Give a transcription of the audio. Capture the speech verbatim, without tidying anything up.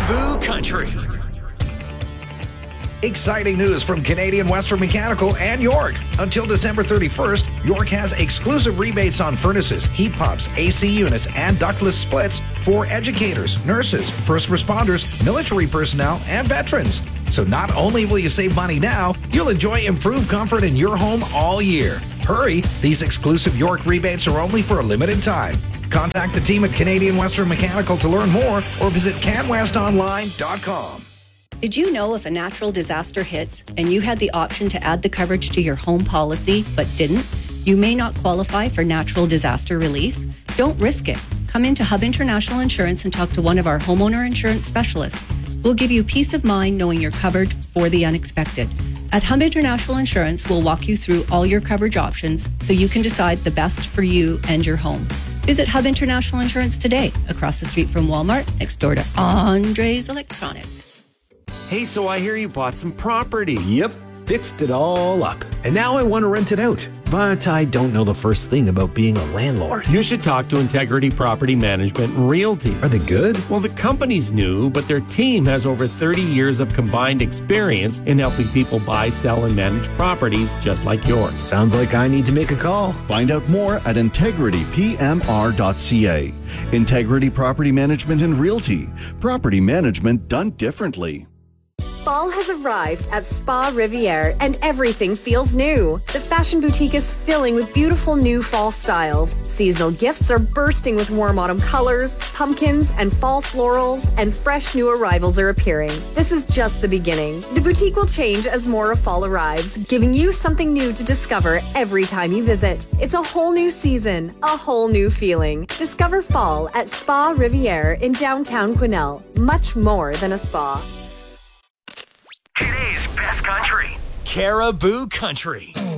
Caribou Country. Exciting news from Canadian Western Mechanical and York. Until December thirty-first, York has exclusive rebates on furnaces, heat pumps, A C units, and ductless splits for educators, nurses, first responders, military personnel, and veterans. So not only will you save money now, you'll enjoy improved comfort in your home all year. Hurry, these exclusive York rebates are only for a limited time. Contact the team at Canadian Western Mechanical to learn more or visit can west online dot com. Did you know if a natural disaster hits and you had the option to add the coverage to your home policy but didn't, you may not qualify for natural disaster relief? Don't risk it. Come into Hub International Insurance and talk to one of our homeowner insurance specialists. We'll give you peace of mind knowing you're covered for the unexpected. At Hub International Insurance, we'll walk you through all your coverage options so you can decide the best for you and your home. Visit Hub International Insurance today, across the street from Walmart, next door to Andre's Electronics. Hey, so I hear you bought some property. Yep, fixed it all up. And now I want to rent it out. But I don't know the first thing about being a landlord. You should talk to Integrity Property Management and Realty. Are they good? Well, the company's new, but their team has over thirty years of combined experience in helping people buy, sell, and manage properties just like yours. Sounds like I need to make a call. Find out more at integrity p m r dot c a. Integrity Property Management and Realty. Property management done differently. Fall has arrived at Spa Riviere and everything feels new. The fashion boutique is filling with beautiful new fall styles. Seasonal gifts are bursting with warm autumn colors, pumpkins and fall florals, and fresh new arrivals are appearing. This is just the beginning. The boutique will change as more of fall arrives, giving you something new to discover every time you visit. It's a whole new season, a whole new feeling. Discover fall at Spa Riviere in downtown Quesnel. Much more than a spa. Today's best country. Caribou Country.